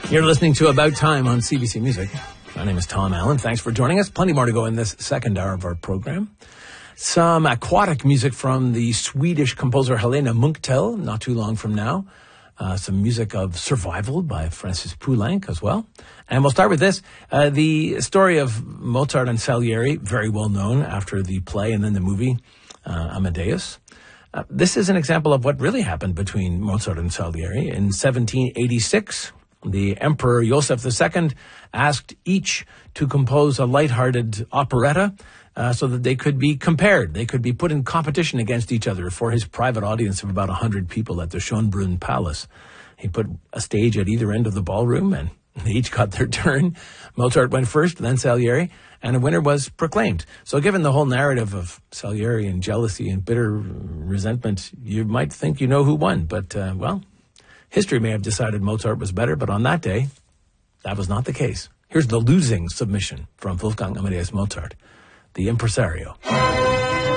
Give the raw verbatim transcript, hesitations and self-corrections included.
You're listening to About Time on C B C Music. My name is Tom Allen. Thanks for joining us. Plenty more to go in this second hour of our program. Some aquatic music from the Swedish composer Helena Munktel, not too long from now. Uh, some music of Survival by Francis Poulenc as well. And we'll start with this. Uh, the story of Mozart and Salieri, very well known after the play and then the movie uh, Amadeus. Uh, this is an example of what really happened between Mozart and Salieri. In seventeen eighty-six, the Emperor Joseph the Second asked each to compose a lighthearted operetta uh, so that they could be compared. They could be put in competition against each other for his private audience of about one hundred people at the Schönbrunn Palace. He put a stage at either end of the ballroom, and they each got their turn. Mozart went first, then Salieri, and a winner was proclaimed. So given the whole narrative of Salieri and jealousy and bitter resentment, you might think you know who won. But, uh, well, history may have decided Mozart was better, but on that day, that was not the case. Here's the losing submission from Wolfgang Amadeus Mozart, the impresario.